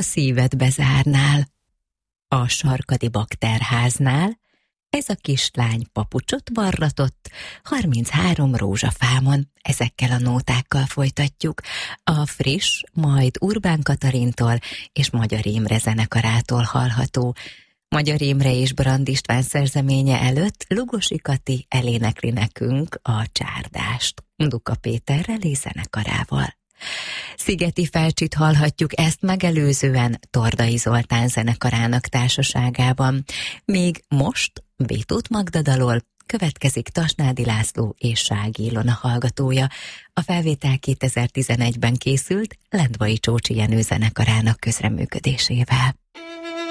szíved bezárnál. A Sarkadi Bakterháznál ez a kislány papucsot varratott 33 rózsafámon. Ezekkel a nótákkal folytatjuk. A friss, majd Urbán Katalintól és Magyar Imre zenekarától hallható. Magyar Imre és Brand István szerzeménye előtt Lugosi Kati elénekli nekünk a Csárdást, Duka Péterrel és zenekarával. Szigeti Felcsit hallhatjuk ezt megelőzően Tordai Zoltán zenekarának társaságában. Még most Bétót Magda dalol, következik Tasnádi László és Sági Ilona hallgatója. A felvétel 2011-ben készült Lendvai Csócsi Jenő zenekarának közreműködésével.